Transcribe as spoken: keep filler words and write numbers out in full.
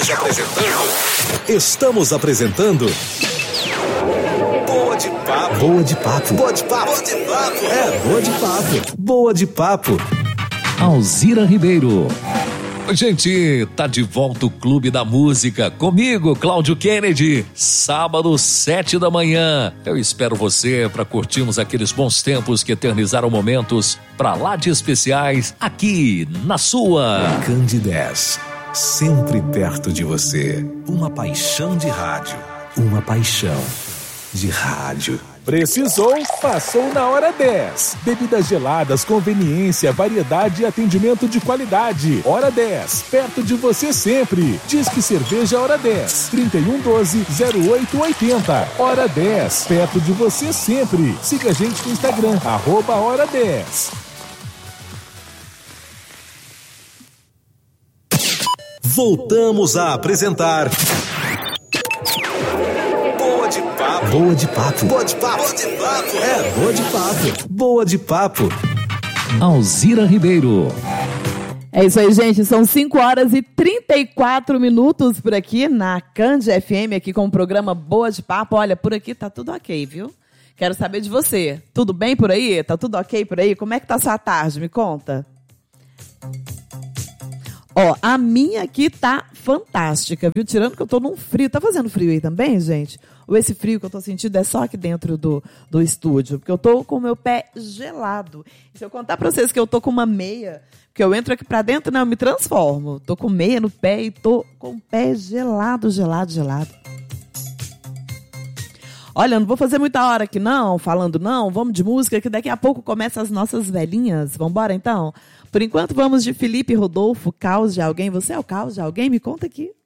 Estamos apresentando. Estamos apresentando. Boa de papo. Boa de papo. Boa de papo. Boa de papo. É, boa de papo. Boa de papo. Alzira Ribeiro. Gente, tá de volta o Clube da Música. Comigo, Cláudio Kennedy. Sábado, sete da manhã. Eu espero você para curtirmos aqueles bons tempos que eternizaram momentos pra lá de especiais aqui na sua Candidez, sempre perto de você. Uma paixão de rádio. Uma paixão de rádio. Precisou? Passou na hora dez. Bebidas geladas, conveniência, variedade e atendimento de qualidade. Hora dez, perto de você sempre. Disque Cerveja Hora dez, trinta e um doze, zero oito oitenta. Hora dez, perto de você sempre. Siga a gente no Instagram, arroba Hora dez. Voltamos a apresentar... Boa de papo. Boa de papo. Boa de papo. É, boa de papo. Boa de papo. Alzira Ribeiro. É isso aí, gente. São cinco horas e trinta e quatro minutos por aqui na Cand F M, aqui com o programa Boa de Papo. Olha, por aqui tá tudo ok, viu? Quero saber de você. Tudo bem por aí? Tá tudo ok por aí? Como é que tá a sua tarde? Me conta. Ó, a minha aqui tá fantástica, viu? Tirando que eu tô num frio. Tá fazendo frio aí também, gente? Ou esse frio que eu tô sentindo é só aqui dentro do, do estúdio? Porque eu tô com o meu pé gelado. E se eu contar pra vocês que eu tô com uma meia, que eu entro aqui pra dentro, não, eu me transformo. Tô com meia no pé e tô com o pé gelado, gelado, gelado. Olha, não vou fazer muita hora aqui não, falando não. Vamos de música, que daqui a pouco começam as nossas velhinhas. Vambora, então? Por enquanto, vamos de Felipe Rodolfo, Caos de Alguém. Você é o caos de alguém? Me conta aqui.